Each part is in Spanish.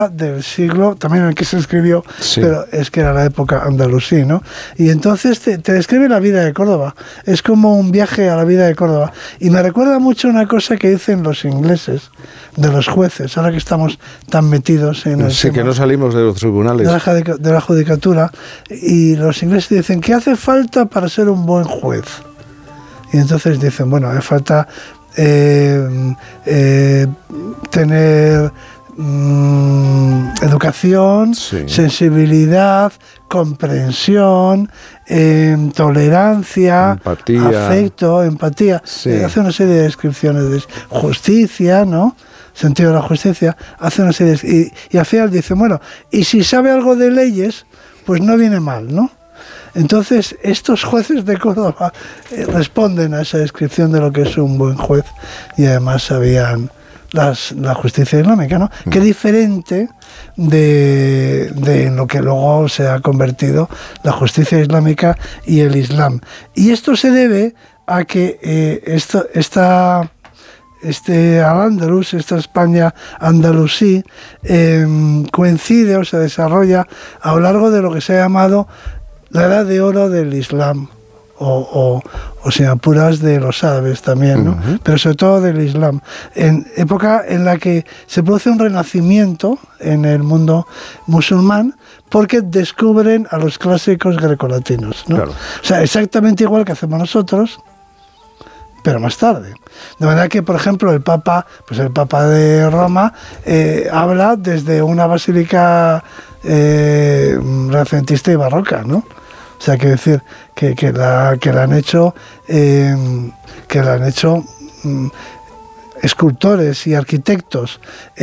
del siglo, también en el que se escribió, sí, pero es que era la época andalusí, ¿no? Y entonces te describe la vida de Córdoba. Es como un viaje a la vida de Córdoba. Y me recuerda mucho una cosa que dicen los ingleses, de los jueces, ahora que estamos tan metidos en el sí, tema que no salimos de los tribunales. de la judicatura, y los ingleses dicen, ¿qué hace falta para ser un buen juez? Y entonces dicen, bueno, hace falta tener educación, sí, sensibilidad, comprensión, tolerancia, empatía, afecto, empatía. sí, Hace una serie de descripciones de justicia, ¿no? Sentido de la justicia. Hace una serie y al final dice, bueno, y si sabe algo de leyes, pues no viene mal, ¿no? Entonces, estos jueces de Córdoba responden a esa descripción de lo que es un buen juez, y además sabían la justicia islámica, ¿no? Qué diferente de lo que luego se ha convertido la justicia islámica y el Islam. Y esto se debe a que Al-Ándalus, esta España andalusí, coincide o se desarrolla a lo largo de lo que se ha llamado la edad de oro del Islam, o si apuras de los árabes también, ¿no? Uh-huh. Pero sobre todo del Islam, en época en la que se produce un renacimiento en el mundo musulmán, porque descubren a los clásicos grecolatinos, ¿no? Claro. O sea, exactamente igual que hacemos nosotros, pero más tarde. De manera que, por ejemplo, el Papa de Roma habla desde una basílica renacentista y barroca, ¿no? O sea, quiero decir que la han hecho escultores y arquitectos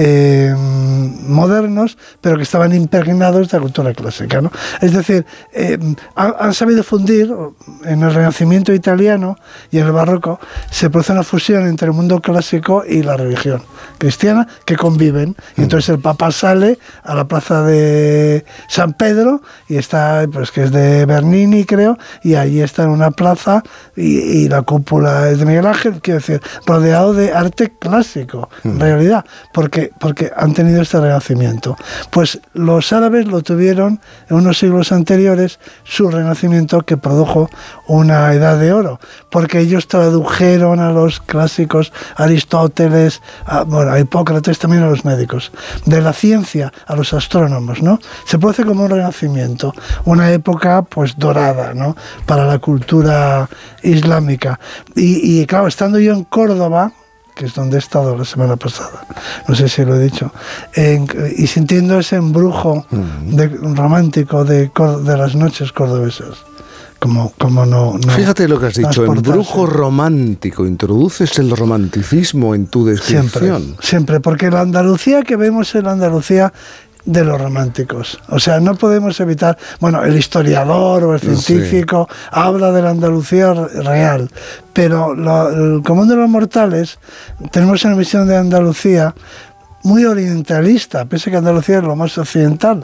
modernos, pero que estaban impregnados de la cultura clásica, ¿no? Es decir, han sabido fundir en el Renacimiento italiano y en el Barroco. Se produce una fusión entre el mundo clásico y la religión cristiana, que conviven. Y entonces el Papa sale a la plaza de San Pedro, y está, pues que es de Bernini, creo, y allí está en una plaza, y la cúpula es de Miguel Ángel, quiero decir, rodeado de arte clásico, en realidad, porque han tenido este renacimiento. Pues los árabes lo tuvieron en unos siglos anteriores, su renacimiento, que produjo una edad de oro, porque ellos tradujeron a los clásicos, a Aristóteles, a Hipócrates, también a los médicos, de la ciencia a los astrónomos, ¿no? Se produce como un renacimiento, una época pues dorada, ¿no?, para la cultura islámica. Y claro, estando yo en Córdoba, que es donde he estado la semana pasada, no sé si lo he dicho, y sintiendo ese embrujo romántico de las noches cordobesas, como no. Fíjate lo que has dicho, embrujo romántico, introduces el romanticismo en tu descripción. Siempre, porque la Andalucía que vemos es la Andalucía de los románticos. O sea, no podemos evitar, bueno, el historiador o el científico habla de la Andalucía real, pero el común de los mortales tenemos una visión de Andalucía muy orientalista, pese a que Andalucía es lo más occidental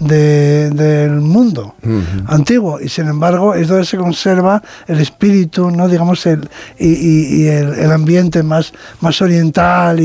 del mundo antiguo, y sin embargo es donde se conserva el espíritu, ¿no?, digamos, el ambiente más oriental,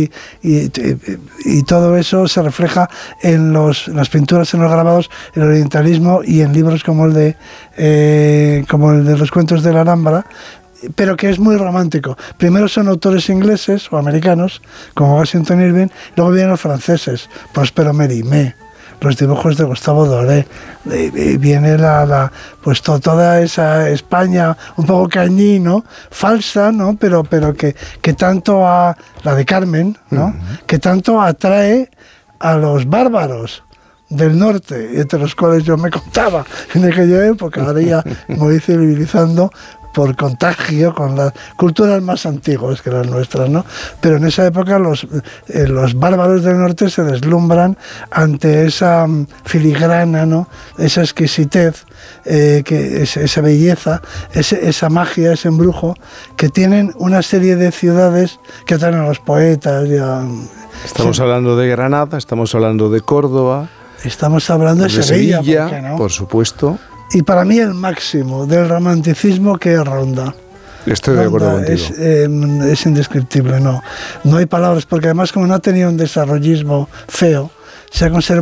y todo eso se refleja en las pinturas, en los grabados, el orientalismo, y en libros como el de los cuentos de la Alhambra, pero que es muy romántico. Primero son autores ingleses o americanos, como Washington Irving, luego vienen los franceses, Prospero Mérimée, los dibujos de Gustave Doré, viene pues toda esa España un poco cañí, ¿no?, falsa, ¿no?, pero que tanto la de Carmen, ¿no?, que tanto atrae a los bárbaros del norte, entre los cuales yo me contaba en aquella época. Ahora ya me voy civilizando por contagio con las culturas más antiguas que las nuestras, ¿no? Pero en esa época los bárbaros del norte se deslumbran ante esa filigrana, ¿no?, esa exquisitez, esa belleza, esa magia, ese embrujo, que tienen una serie de ciudades que atraen a los poetas. Estamos hablando de Granada, estamos hablando de Córdoba, estamos hablando de Sevilla, ¿por qué no? Por supuesto. Y para mí el máximo del romanticismo, que es Ronda. Estoy de acuerdo contigo. Es indescriptible, no hay palabras, porque además, como no ha tenido un desarrollismo feo, se ha conservado